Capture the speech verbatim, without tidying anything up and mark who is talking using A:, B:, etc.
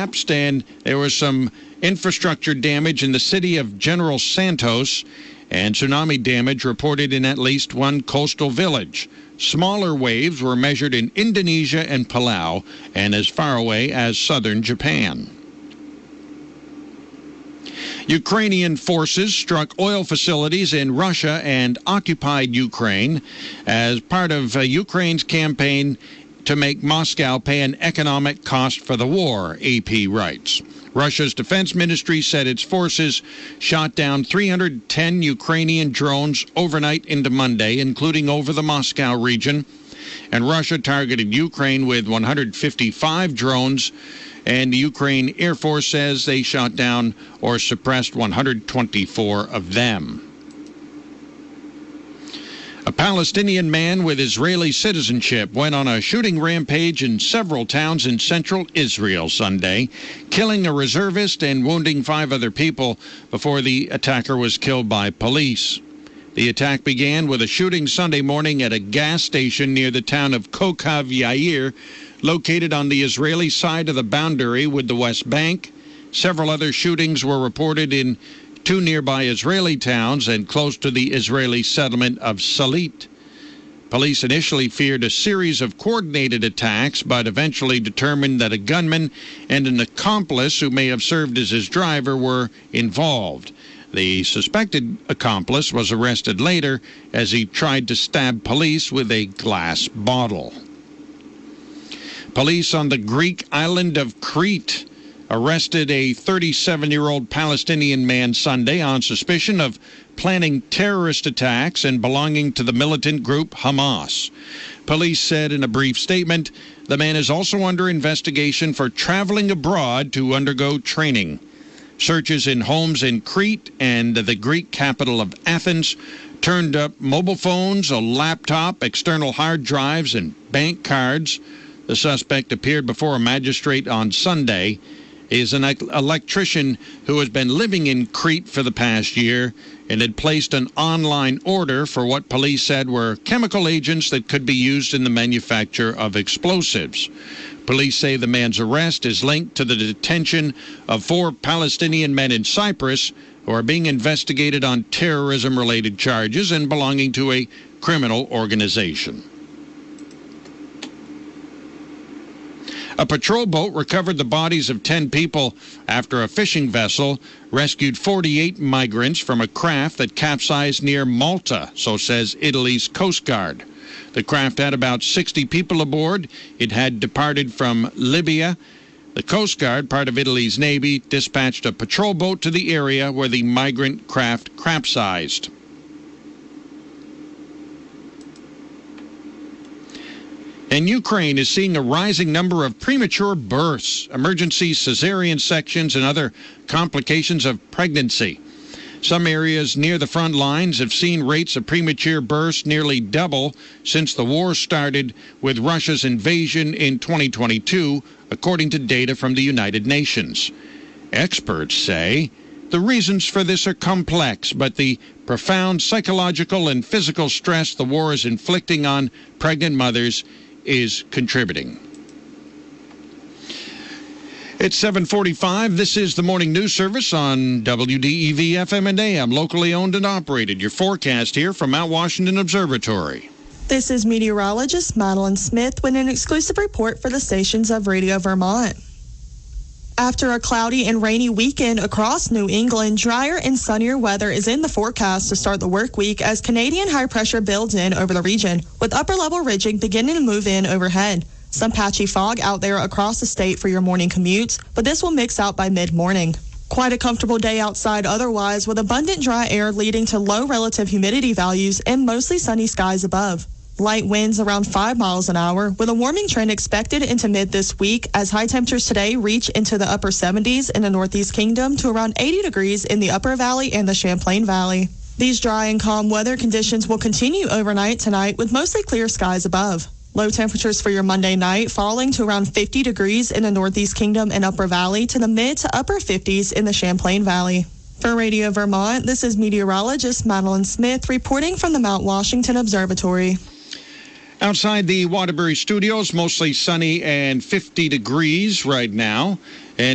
A: collapsed, and there was some infrastructure damage in the city of General Santos, and tsunami damage reported in at least one coastal village. Smaller waves were measured in Indonesia and Palau, and as far away as southern Japan. Ukrainian forces struck oil facilities in Russia and occupied Ukraine as part of uh, Ukraine's campaign to make Moscow pay an economic cost for the war, A P writes. Russia's defense ministry said its forces shot down three hundred ten Ukrainian drones overnight into Monday, including over the Moscow region. And Russia targeted Ukraine with one hundred fifty-five drones, and the Ukraine Air Force says they shot down or suppressed one hundred twenty-four of them. A Palestinian man with Israeli citizenship went on a shooting rampage in several towns in central Israel Sunday, killing a reservist and wounding five other people before the attacker was killed by police. The attack began with a shooting Sunday morning at a gas station near the town of Kochav Yair, located on the Israeli side of the boundary with the West Bank. Several other shootings were reported in two nearby Israeli towns and close to the Israeli settlement of Salit. Police initially feared a series of coordinated attacks, but eventually determined that a gunman and an accomplice who may have served as his driver were involved. The suspected accomplice was arrested later as he tried to stab police with a glass bottle. Police on the Greek island of Crete arrested a thirty-seven-year-old Palestinian man Sunday on suspicion of planning terrorist attacks and belonging to the militant group Hamas. Police said in a brief statement, the man is also under investigation for traveling abroad to undergo training. Searches in homes in Crete and the Greek capital of Athens turned up mobile phones, a laptop, external hard drives, and bank cards. The suspect appeared before a magistrate on Sunday. He is an electrician who has been living in Crete for the past year and had placed an online order for what police said were chemical agents that could be used in the manufacture of explosives. Police say the man's arrest is linked to the detention of four Palestinian men in Cyprus who are being investigated on terrorism-related charges and belonging to a criminal organization. A patrol boat recovered the bodies of ten people after a fishing vessel rescued forty-eight migrants from a craft that capsized near Malta, so says Italy's Coast Guard. The craft had about sixty people aboard. It had departed from Libya. The Coast Guard, part of Italy's Navy, dispatched a patrol boat to the area where the migrant craft capsized. And Ukraine is seeing a rising number of premature births, emergency cesarean sections, and other complications of pregnancy. Some areas near the front lines have seen rates of premature births nearly double since the war started with Russia's invasion in twenty twenty-two, according to data from the United Nations. Experts say the reasons for this are complex, but the profound psychological and physical stress the war is inflicting on pregnant mothers is contributing. It's seven forty-five. This is the Morning News Service on W D E V F M and A M, locally owned and operated. Your forecast here from Mount Washington Observatory.
B: This is meteorologist Madeline Smith with an exclusive report for the stations of Radio Vermont. After a cloudy and rainy weekend across New England, drier and sunnier weather is in the forecast to start the work week as Canadian high pressure builds in over the region, with upper-level ridging beginning to move in overhead. Some patchy fog out there across the state for your morning commutes, but this will mix out by mid-morning. Quite a comfortable day outside otherwise, with abundant dry air leading to low relative humidity values and mostly sunny skies above. Light winds around five miles an hour, with a warming trend expected into mid this week as high temperatures today reach into the upper seventies in the Northeast Kingdom to around eighty degrees in the Upper Valley and the Champlain Valley. These dry and calm weather conditions will continue overnight tonight with mostly clear skies above. Low temperatures for your Monday night falling to around fifty degrees in the Northeast Kingdom and Upper Valley to the mid to upper fifties in the Champlain Valley. For Radio Vermont, this is meteorologist Madeline Smith reporting from the Mount Washington Observatory.
A: Outside the Waterbury studios, mostly sunny and fifty degrees right now.